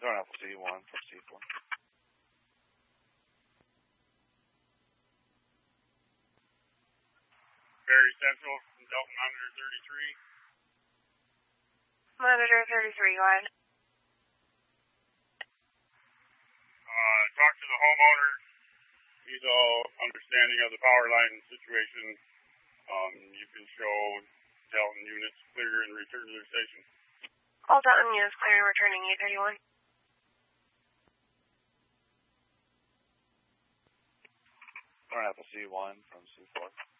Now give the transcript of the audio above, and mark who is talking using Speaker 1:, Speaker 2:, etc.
Speaker 1: North Apple C1 from C4.
Speaker 2: Very Central from Delta Monitor 33.
Speaker 3: Monitor 33, go ahead.
Speaker 2: Talk to the homeowner. He's all understanding of the power line situation. You can show Delta units clear and return to their station.
Speaker 3: All Delta units clear and returning E31.
Speaker 1: North Apple C1 from C4.